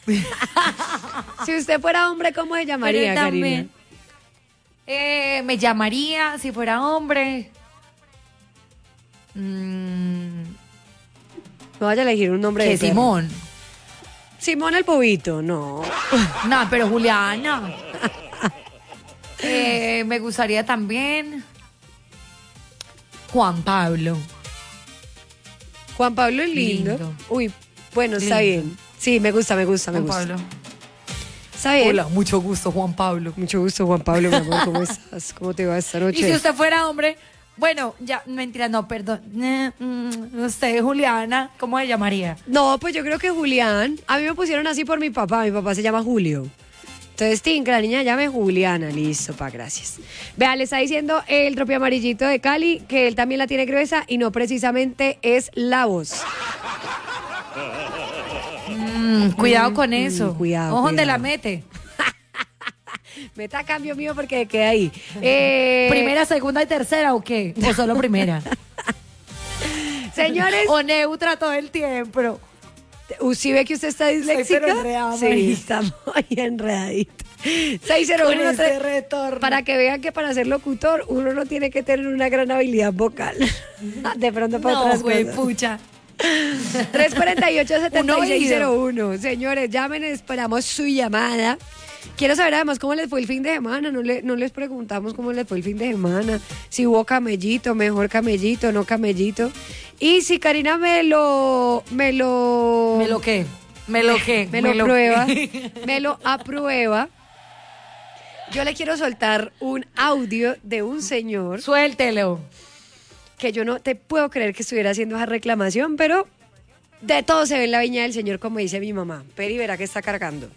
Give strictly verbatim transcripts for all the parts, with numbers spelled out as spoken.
Si usted fuera hombre, ¿cómo se llamaría, Pero Karina? también, eh, me llamaría, si fuera hombre... mm, No vaya a elegir un nombre que de perro. Simón. Simón el Bobito, no. No, pero Juliana. Eh, me gustaría también Juan Pablo. Juan Pablo es lindo. Lindo. Uy, bueno, está Lindo. bien. Sí, me gusta, me gusta, me Juan gusta. Pablo. Está bien. Hola, mucho gusto, Juan Pablo. Mucho gusto, Juan Pablo, mi amor. ¿Cómo estás? ¿Cómo te va esta noche? Y si usted fuera hombre, bueno, ya, mentira, no, perdón. Eh, mm, usted, Juliana, ¿cómo se llamaría? No, pues yo creo que Julián. A mí me pusieron así por mi papá. Mi papá se llama Julio. Entonces, Tim, que la niña llame Juliana. Listo, pa, gracias. Vea, le está diciendo el tropi amarillito de Cali que él también la tiene gruesa y no precisamente es la voz. Mm, cuidado con Mm, eso. cuidado, Ojo donde cuidado. la mete. Meta cambio mío porque queda ahí. Eh, ¿Primera, segunda y tercera o qué? ¿O solo primera? Señores, O neutra todo el tiempo. ¿usted ve que usted está disléxica? pero enredada, Sí, María. está muy enredadita. seis cero uno Con ese tres retorno. Para que vean que para ser locutor uno no tiene que tener una gran habilidad vocal. De pronto para No, otras güey, cosas. pucha. tres cuatro ocho, siete Un seis oído. cero uno. Señores, llamen, esperamos su llamada. Quiero saber además cómo les fue el fin de semana. No, le, no les preguntamos cómo les fue el fin de semana. Si hubo camellito, mejor camellito, no camellito. Y si Karina me lo... Me lo... ¿Me lo qué? ¿Me lo qué? Me lo ¿Me lo prueba. qué? Me lo aprueba. Yo le quiero soltar un audio de un señor Suéltelo. que yo no te puedo creer que estuviera haciendo esa reclamación, pero de todo se ve en la viña del señor, como dice mi mamá. Peri verá que está cargando.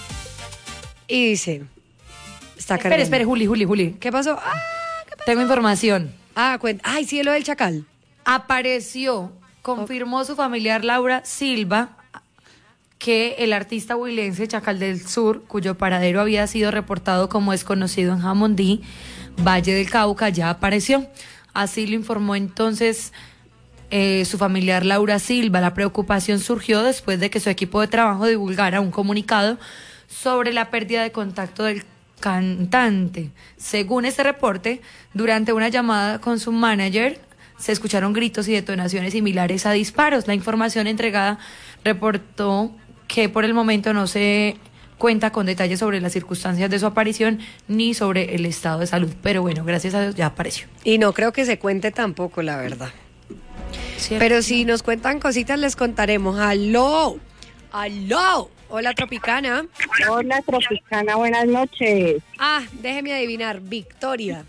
Y dice, está cargando. Espere, espere, Juli, Juli, Juli. ¿Qué pasó? Ah, ¿qué pasó? Tengo información. Ah, cuenta. Ay, sí, lo del chacal. Apareció, confirmó su familiar Laura Silva que el artista huilense Chacal del Sur, cuyo paradero había sido reportado como desconocido en Jamundí, Valle del Cauca, ya apareció. Así lo informó entonces eh, su familiar Laura Silva. La preocupación surgió después de que su equipo de trabajo divulgara un comunicado sobre la pérdida de contacto del cantante. Según este reporte, durante una llamada con su manager, se escucharon gritos y detonaciones similares a disparos. La información entregada reportó que por el momento no se cuenta con detalles sobre las circunstancias de su aparición ni sobre el estado de salud. Pero bueno, gracias a Dios ya apareció. Y no creo que se cuente tampoco, la verdad. ¿Cierto? Pero si nos cuentan cositas, les contaremos. ¡Aló! ¡Aló! Hola, Tropicana. Hola, Tropicana, buenas noches. Ah, déjeme adivinar. Victoria.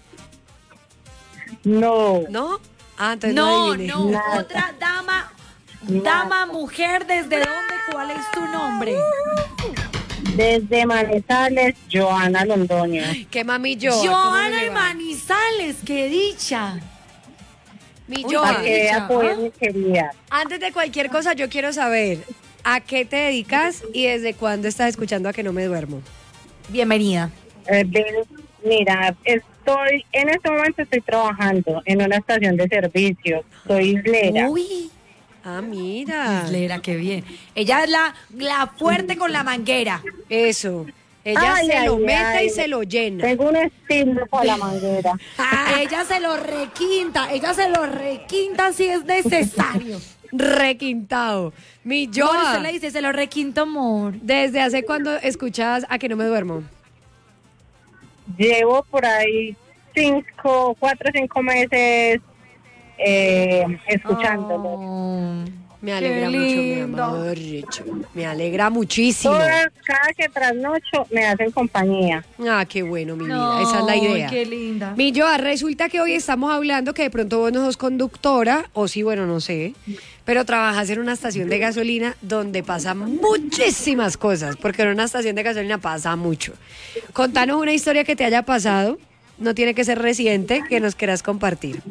No, ¿No? Ah, entonces no, No, adiviné. no, Nada. otra dama, dama, mujer, ¿desde dónde? ¿Cuál es tu nombre? desde Manizales, Joana Londoño. ¿Qué mami yo? Joana y Manizales, qué dicha. Mi Uy, Joa, Para que vea, dicha, pues, ¿ah? mi querida. antes de cualquier cosa, yo quiero saber a qué te dedicas y desde cuándo estás escuchando A Que No Me Duermo. Bienvenida. Eh, ven, mira, estoy, en este momento estoy trabajando en una estación de servicio. Soy islera. Uy, Ah, mira. Islera, qué bien. Ella es la, la fuerte con la manguera. Eso. Ella Ay, se ay, lo mete ay. y se lo llena. Tengo un estilo para la manguera. Ella se lo requinta, ella se lo requinta si es necesario. Requintado. Mi Yo Joa, se le dice, se lo requinto, amor. ¿desde hace cuándo escuchas A Que No Me Duermo? Llevo por ahí cinco, cuatro o cinco meses eh, escuchándolo. Oh, Me alegra qué mucho, mi lindo. amor. Richo. Me alegra muchísimo. Todas, cada que trasnocho me hacen compañía. Ah, qué bueno, mi vida. No, Esa es la idea. qué linda. Mi Joa, resulta que hoy estamos hablando que de pronto vos no sos conductora, o sí, bueno, no sé, pero trabajas en una estación de gasolina donde pasan muchísimas cosas, porque en una estación de gasolina pasa mucho. Contanos una historia que te haya pasado, no tiene que ser reciente, que nos quieras compartir.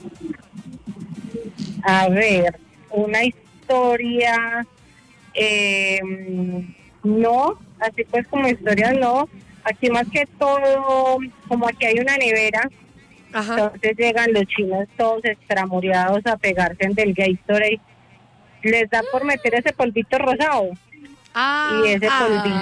A ver, una historia, eh, no, así pues como historia no. Aquí más que todo, como aquí hay una nevera, Ajá. entonces llegan los chinos todos extramureados a pegarse en del Gatorade. Les da por meter ese polvito rosado Ah, y ese ah. polvito